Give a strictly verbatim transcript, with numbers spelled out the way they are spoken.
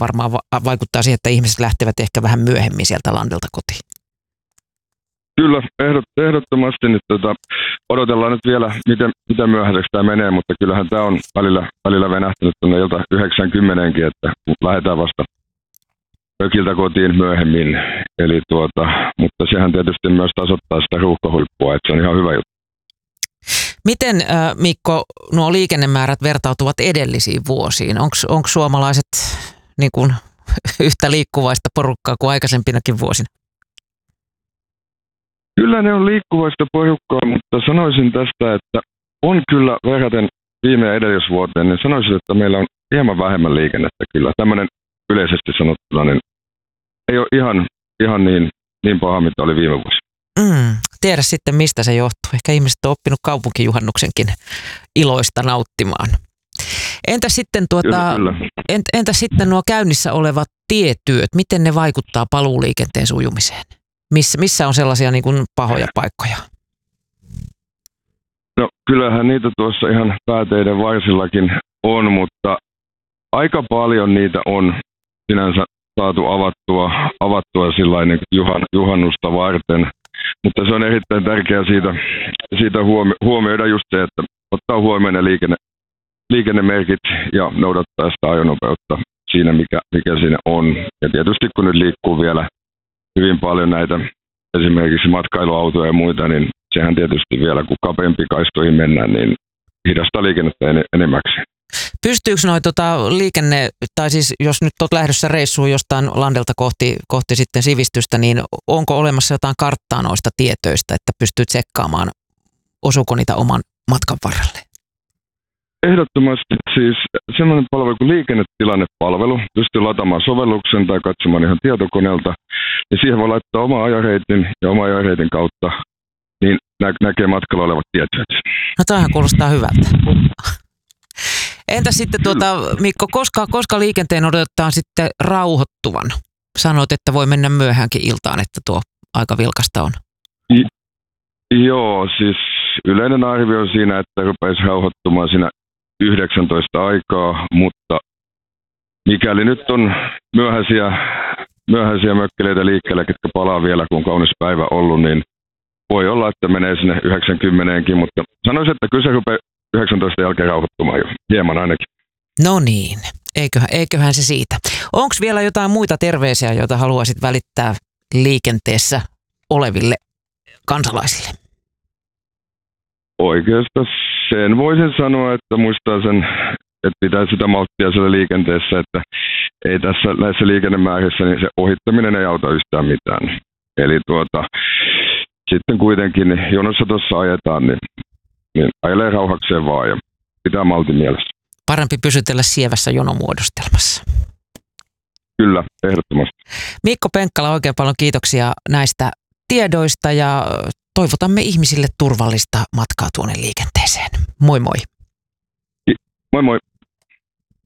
varmaan va- vaikuttaa siihen, että ihmiset lähtevät ehkä vähän myöhemmin sieltä landelta kotiin. Kyllä, ehdot, ehdottomasti. Nyt, tota, odotellaan nyt vielä, miten, miten myöhäiseksi tämä menee, mutta kyllähän tämä on välillä, välillä venähtänyt tuonne ilta yhdeksänkymmentäkin, että lähdetään vasta mökiltä kotiin myöhemmin. Eli tuota, mutta sehän tietysti myös tasoittaa sitä ruuhkahuippua, että se on ihan hyvä juttu. Miten, Mikko, nuo liikennemäärät vertautuvat edellisiin vuosiin? Onko suomalaiset niin kuin, yhtä liikkuvaista porukkaa kuin aikaisempinakin vuosina? Kyllä ne on liikkuvaista porukkaa, mutta sanoisin tästä, että on kyllä verraten viime ja edellisvuoteen, niin sanoisin, että meillä on hieman vähemmän liikennettä kyllä. Tämmöinen yleisesti sanottuna, niin ei ole ihan, ihan niin, niin paha, mitä oli viime vuosi. Mm, tiedä sitten, mistä se johtuu. Ehkä ihmiset on oppinut kaupunkijuhannuksenkin iloista nauttimaan. Entä sitten, tuota, kyllä, kyllä. Entä, entä sitten nuo käynnissä olevat tietyöt? Miten ne vaikuttaa paluuliikenteen sujumiseen? Missä, missä on sellaisia niin kuin pahoja paikkoja? No kyllähän niitä tuossa ihan pääteiden varsillakin on, mutta aika paljon niitä on sinänsä saatu avattua, avattua sillain juhan, juhannusta varten. Mutta se on erittäin tärkeää siitä, siitä huomioida just se, että ottaa huomioon ne liikenne, liikennemerkit ja noudattaa sitä ajonopeutta siinä, mikä, mikä siinä on. Ja tietysti kun nyt liikkuu vielä hyvin paljon näitä esimerkiksi matkailuautoja ja muita, niin sehän tietysti vielä kun kapeampi kaistoihin mennään, niin hidastaa liikennettä en, enemmäksi. Pystyykö noi tota liikenne, tai siis jos nyt olet lähdössä reissuun jostain landelta kohti, kohti sitten sivistystä, niin onko olemassa jotain karttaa noista tietöistä, että pystyy tsekkaamaan, osuuko niitä oman matkan varrelle? Ehdottomasti siis sellainen palvelu kuin liikennetilannepalvelu, pystyy lataamaan sovelluksen tai katsomaan ihan tietokoneelta, niin siihen voi laittaa oma ajoreitin ja oma ajoreitin kautta, niin nä- näkee matkalla olevat tietyöt. No toihan kuulostaa hyvältä. Entä sitten tuota, Mikko, koska, koska liikenteen odotetaan sitten rauhoittuvan? Sanoit, että voi mennä myöhäänkin iltaan, että tuo aika vilkasta on. I, joo, siis yleinen arvio on siinä, että rupeisi rauhoittumaan siinä yhdeksäntoista aikaa, mutta mikäli nyt on myöhäisiä, myöhäisiä mökkeleitä liikkeelle, ketkä palaa vielä, kun on kaunis päivä ollut, niin voi olla, että menee sinne yhdeksänkymmentäkin, mutta sanoisin, että kyllä se rupeaa yhdeksäntoista jälkeen rauhoittumaan jo, hieman ainakin. No niin, eiköhän, eiköhän se siitä. Onko vielä jotain muita terveisiä, joita haluaisit välittää liikenteessä oleville kansalaisille? Oikeastaan sen voisin sanoa, että muistaa sen, että pitää sitä malttia siellä liikenteessä, että ei tässä näissä liikennemäärissä, niin se ohittaminen ei auta yhtään mitään. Eli tuota, sitten kuitenkin jonossa tuossa ajetaan, niin, niin ajelee rauhakseen vaan ja pitää maltin mielessä. Parempi pysytellä sievässä jonomuodostelmassa. Kyllä, ehdottomasti. Mikko Penkkala, oikein paljon kiitoksia näistä tiedoista ja toivotamme ihmisille turvallista matkaa tuonne liikenteeseen. Moi moi. Moi moi.